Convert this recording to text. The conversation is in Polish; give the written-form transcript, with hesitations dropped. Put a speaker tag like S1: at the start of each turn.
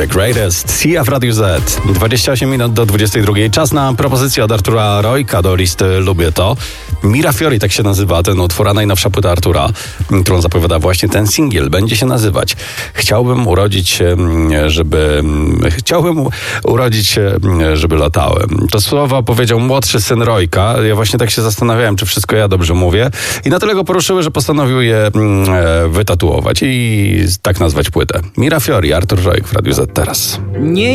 S1: The Greatest. Sia w Radiu Z. 28 minut do 22. Czas na propozycję od Artura Rojka do listy Lubię To. Mirafiori, tak się nazywa ten utwór, a najnowsza płyta Artura, którą zapowiada właśnie ten singiel, będzie się nazywać Chciałbym urodzić się, żeby latałem. To słowa powiedział młodszy syn Rojka. Ja właśnie tak się zastanawiałem, czy wszystko ja dobrze mówię. I na tyle go poruszyły, że postanowił je wytatuować i tak nazwać płytę. Mirafiori, Artur Rojk w Radiu Z teraz.
S2: Nie